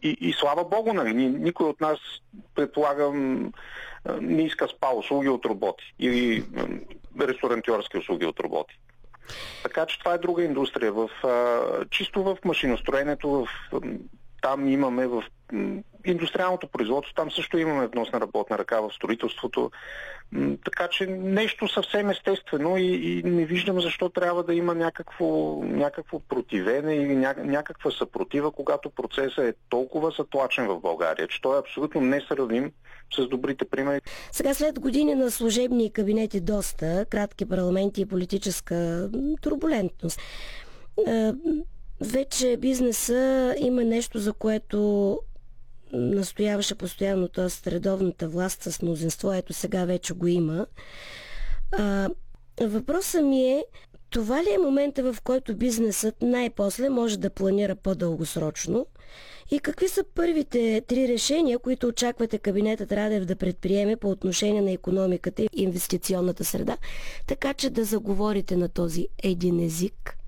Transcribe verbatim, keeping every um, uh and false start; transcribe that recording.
и, и слава Богу, нали, никой от нас, предполагам, не иска спа услуги от роботи или ресторантьорски услуги от роботи. Така че това е друга индустрия. В, а, чисто в машиностроенето, в, там имаме в индустриалното производство, там също имаме внос на работна ръка, в строителството. Така че нещо съвсем естествено и, и не виждам защо трябва да има някакво, някакво противене или ня, някаква съпротива, когато процесът е толкова затлачен в България, че той е абсолютно несравним с добрите примери. Сега, след години на служебни кабинети, доста кратки парламенти и политическа турбулентност, вече бизнеса има нещо, за което настояваше постоянно, т.е. редовната власт с мнозинство, ето сега вече го има. А, въпросът ми е, това ли е момента, в който бизнесът най-после може да планира по-дългосрочно? И какви са първите три решения, които очаквате кабинетът Радев да предприеме по отношение на икономиката и инвестиционната среда, така че да заговорите на този един език?